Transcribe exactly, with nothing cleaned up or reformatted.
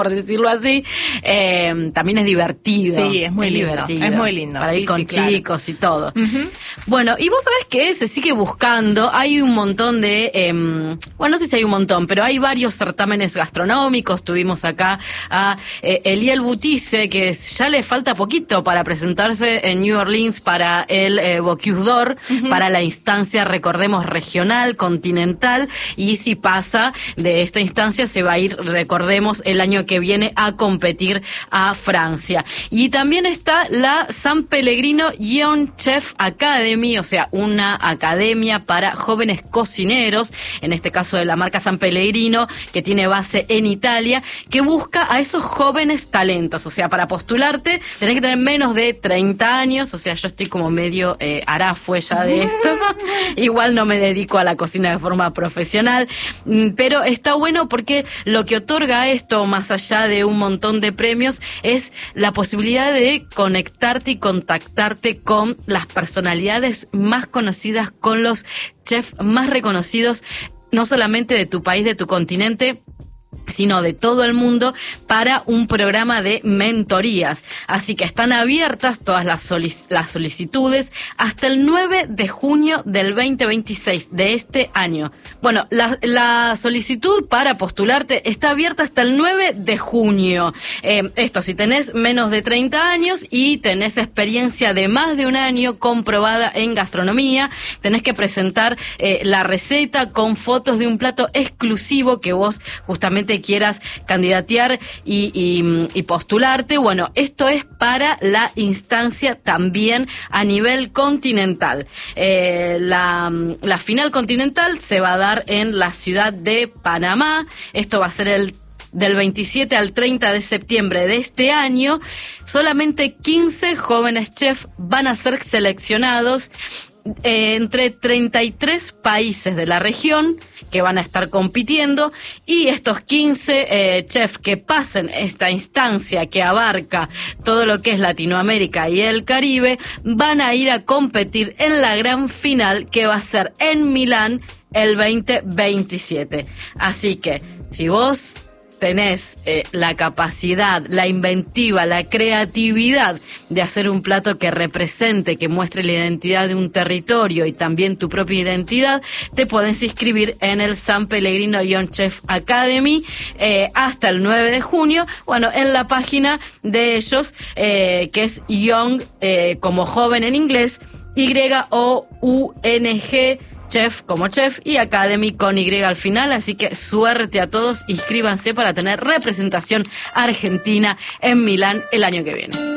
por decirlo así, eh, también es divertido. Sí, es muy es lindo, divertido, es muy lindo. Para sí, ir con sí, claro. chicos y todo. Uh-huh. Bueno, y vos sabés que se sigue buscando, hay un montón de, eh, bueno, no sé si hay un montón, pero hay varios certámenes gastronómicos. Tuvimos acá a eh, Eliel Boutice, que ya le falta poquito para presentarse en New Orleans para el eh, Bocuse d'Or, uh-huh. para la instancia, recordemos, regional, continental, y si pasa de esta instancia se va a ir, recordemos, el año que viene a competir a Francia. Y también está la San Pellegrino Young Chef Academy, o sea, una academia para jóvenes cocineros, en este caso de la marca San Pellegrino, que tiene base en Italia, que busca a esos jóvenes talentos. O sea, para postularte tenés que tener menos de treinta años, o sea, yo estoy como medio eh, arafue ya de esto. Igual no me dedico a la cocina de forma profesional, pero está bueno porque lo que otorga esto, más allá de un montón de premios, es la posibilidad de conectarte y contactarte con las personalidades más conocidas, con los chefs más reconocidos, no solamente de tu país, de tu continente, sino de todo el mundo, para un programa de mentorías. Así que están abiertas todas las, solic- las solicitudes hasta el nueve de junio del veinte veintiséis de este año. Bueno, la, la solicitud para postularte está abierta hasta el nueve de junio. Eh, esto, si tenés menos de treinta años y tenés experiencia de más de un año comprobada en gastronomía, tenés que presentar eh, la receta con fotos de un plato exclusivo que vos justamente quieras candidatear y, y, y postularte. Bueno, esto es para la instancia también a nivel continental. Eh, la, la final continental se va a dar en la ciudad de Panamá. Esto va a ser el del veintisiete al treinta de septiembre de este año. Solamente quince jóvenes chefs van a ser seleccionados Eh, entre treinta y tres países de la región que van a estar compitiendo, y estos quince eh, chefs que pasen esta instancia que abarca todo lo que es Latinoamérica y el Caribe van a ir a competir en la gran final, que va a ser en Milán el veinte veintisiete. Así que si vos tenés eh, la capacidad, la inventiva, la creatividad de hacer un plato que represente, que muestre la identidad de un territorio y también tu propia identidad, te podés inscribir en el San Pellegrino Young Chef Academy eh, hasta el nueve de junio, bueno, en la página de ellos, eh, que es Young, eh, como joven en inglés, Y O U N G, Chef como chef, y Academy con Y al final. Así que suerte a todos, inscríbanse para tener representación argentina en Milán el año que viene.